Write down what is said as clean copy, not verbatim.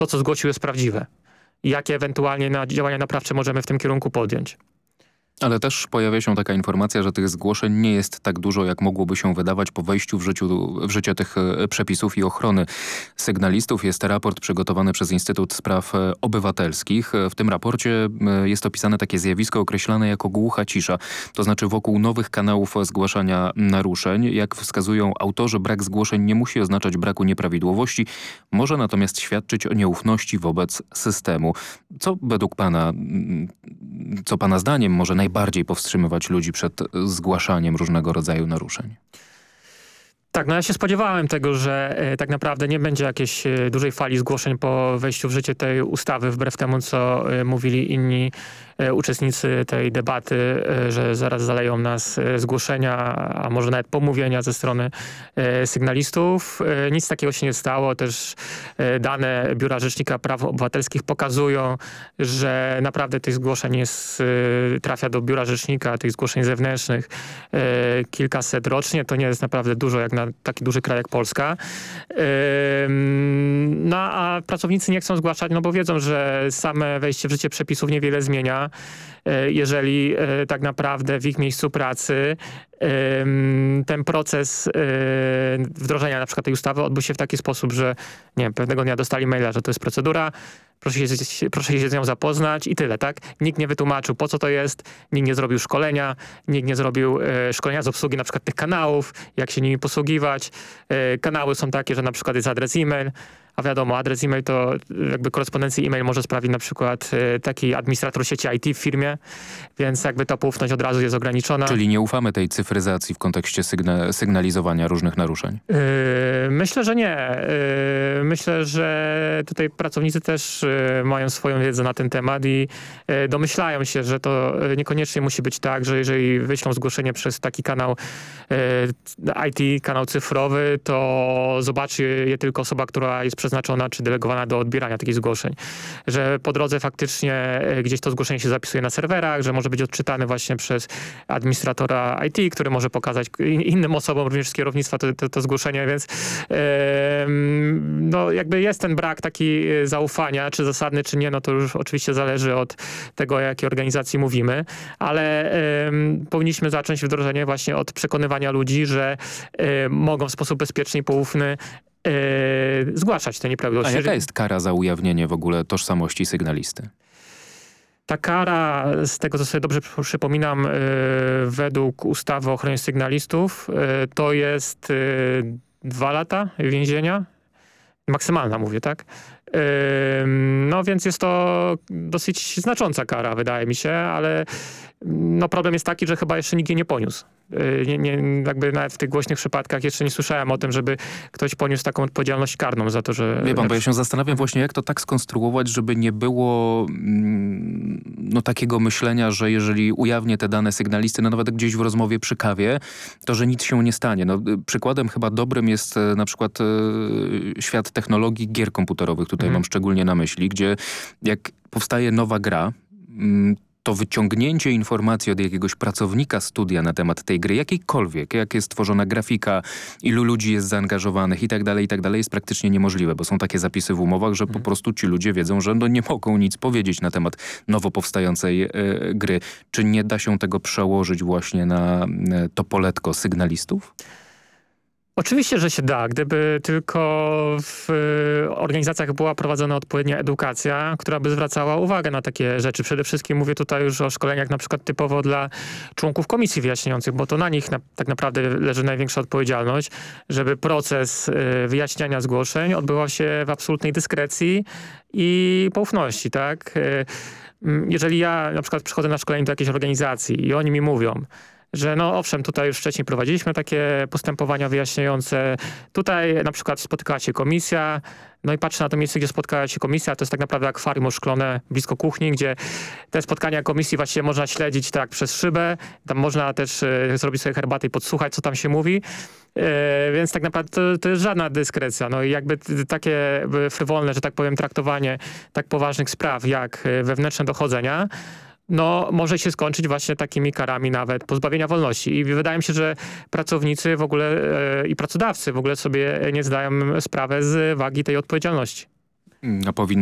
to, co zgłosił, jest prawdziwe. I jakie ewentualnie działania naprawcze możemy w tym kierunku podjąć. Ale też pojawia się taka informacja, że tych zgłoszeń nie jest tak dużo, jak mogłoby się wydawać po wejściu w życie tych przepisów i ochrony sygnalistów. Jest raport przygotowany przez Instytut Spraw Obywatelskich. W tym raporcie jest opisane takie zjawisko określane jako głucha cisza. To znaczy wokół nowych kanałów zgłaszania naruszeń. Jak wskazują autorzy, brak zgłoszeń nie musi oznaczać braku nieprawidłowości. Może natomiast świadczyć o nieufności wobec systemu. Co według pana, co pana zdaniem może najbardziej powstrzymywać ludzi przed zgłaszaniem różnego rodzaju naruszeń? Tak, no ja się spodziewałem tego, że tak naprawdę nie będzie jakiejś dużej fali zgłoszeń po wejściu w życie tej ustawy, wbrew temu, co mówili inni uczestnicy tej debaty, że zaraz zaleją nas zgłoszenia, a może nawet pomówienia ze strony sygnalistów. Nic takiego się nie stało. Też dane Biura Rzecznika Praw Obywatelskich pokazują, że naprawdę tych zgłoszeń trafia do Biura Rzecznika, tych zgłoszeń zewnętrznych kilkaset rocznie. To nie jest naprawdę dużo jak na taki duży kraj jak Polska. No a pracownicy nie chcą zgłaszać, no bo wiedzą, że same wejście w życie przepisów niewiele zmienia. Jeżeli tak naprawdę w ich miejscu pracy ten proces wdrożenia na przykład tej ustawy odbył się w taki sposób, że nie wiem, pewnego dnia dostali maila, że to jest procedura, proszę się z nią zapoznać i tyle, tak? Nikt nie wytłumaczył, po co to jest, nikt nie zrobił szkolenia, nikt nie zrobił szkolenia z obsługi na przykład tych kanałów, jak się nimi posługiwać. Kanały są takie, że na przykład jest adres e-mail, a wiadomo, adres e-mail to jakby korespondencję e-mail może sprawić na przykład taki administrator sieci IT w firmie, więc jakby ta poufność od razu jest ograniczona. Czyli nie ufamy tej cyfryzacji w kontekście sygnalizowania różnych naruszeń? Myślę, że nie. Myślę, że tutaj pracownicy też mają swoją wiedzę na ten temat i domyślają się, że to niekoniecznie musi być tak, że jeżeli wyślą zgłoszenie przez taki kanał IT, kanał cyfrowy, to zobaczy je tylko osoba, która jest przeznaczona czy delegowana do odbierania takich zgłoszeń. Że po drodze faktycznie gdzieś to zgłoszenie się zapisuje na serwerach, że może być odczytane właśnie przez administratora IT, który może pokazać innym osobom również z kierownictwa to zgłoszenie, więc no jakby jest ten brak taki zaufania, czy zasadny, czy nie, no to już oczywiście zależy od tego, o jakiej organizacji mówimy, ale powinniśmy zacząć wdrożenie właśnie od przekonywania ludzi, że mogą w sposób bezpieczny i poufny zgłaszać te nieprawidłowości. A jaka jest kara za ujawnienie w ogóle tożsamości sygnalisty? Ta kara, z tego co sobie dobrze przypominam, według ustawy o ochronie sygnalistów, to jest 2 lata więzienia. Maksymalna mówię, tak? No więc jest to dosyć znacząca kara, wydaje mi się, ale no problem jest taki, że chyba jeszcze nikt jej nie poniósł. Jakby nawet w tych głośnych przypadkach jeszcze nie słyszałem o tym, żeby ktoś poniósł taką odpowiedzialność karną za to, że... Wie pan, bo ja się zastanawiam właśnie, jak to tak skonstruować, żeby nie było no, takiego myślenia, że jeżeli ujawnię te dane sygnalisty, no nawet gdzieś w rozmowie przy kawie, to że nic się nie stanie. No, przykładem chyba dobrym jest na przykład świat technologii gier komputerowych. Tutaj mam szczególnie na myśli, gdzie jak powstaje nowa gra, to wyciągnięcie informacji od jakiegoś pracownika studia na temat tej gry, jakiejkolwiek, jak jest tworzona grafika, ilu ludzi jest zaangażowanych i tak dalej, jest praktycznie niemożliwe, bo są takie zapisy w umowach, że po prostu ci ludzie wiedzą, że no nie mogą nic powiedzieć na temat nowo powstającej gry. Czy nie da się tego przełożyć właśnie na to poletko sygnalistów? Oczywiście, że się da, gdyby tylko w organizacjach była prowadzona odpowiednia edukacja, która by zwracała uwagę na takie rzeczy. Przede wszystkim mówię tutaj już o szkoleniach na przykład typowo dla członków komisji wyjaśniających, bo to na nich tak naprawdę leży największa odpowiedzialność, żeby proces wyjaśniania zgłoszeń odbywał się w absolutnej dyskrecji i poufności, tak? Jeżeli ja na przykład przychodzę na szkolenie do jakiejś organizacji i oni mi mówią, że no owszem, tutaj już wcześniej prowadziliśmy takie postępowania wyjaśniające. Tutaj na przykład spotykała się komisja, no i patrzę na to miejsce, gdzie spotkała się komisja, to jest tak naprawdę akwarium oszklone blisko kuchni, gdzie te spotkania komisji właściwie można śledzić tak przez szybę. Tam można też zrobić sobie herbatę i podsłuchać, co tam się mówi. Więc tak naprawdę to jest żadna dyskrecja. No i jakby takie frywolne, że tak powiem, traktowanie tak poważnych spraw jak wewnętrzne dochodzenia, no może się skończyć właśnie takimi karami nawet pozbawienia wolności. I wydaje mi się, że pracownicy w ogóle i pracodawcy w ogóle sobie nie zdają sprawy z wagi tej odpowiedzialności. A powinno